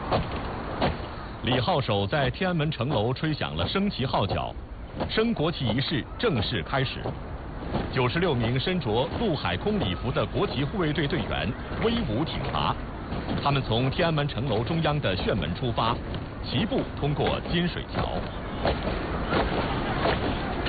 李号手在天安门城楼吹响了升旗号角，升国旗仪式正式开始。96名身着陆海空礼服的国旗护卫队队员威武挺拔，他们从天安门城楼中央的旋门出发，齐步通过金水桥。